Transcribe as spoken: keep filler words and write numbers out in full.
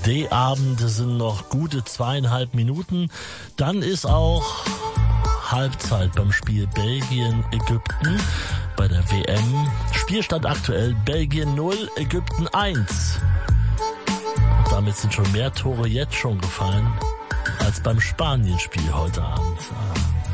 D-Abend sind noch gute zweieinhalb Minuten. Dann ist auch Halbzeit beim Spiel Belgien-Ägypten bei der W M. Spielstand aktuell Belgien null, Ägypten eins. Und damit sind schon mehr Tore jetzt schon gefallen als beim Spanien-Spiel heute Abend.